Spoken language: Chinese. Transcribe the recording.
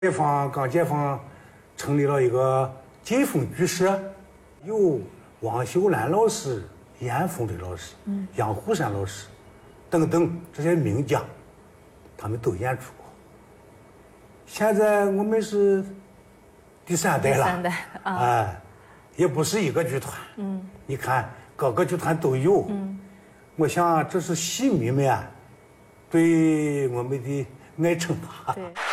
解放成立了一个劲风剧社，有汪秀兰老师、严凤追老师、杨虎山老师等等这些名家，他们都演出过。现在我们是第三代了，哎，也不是一个剧团，你看各个剧团都有，我想这是戏迷们对我们的爱称吧。 对。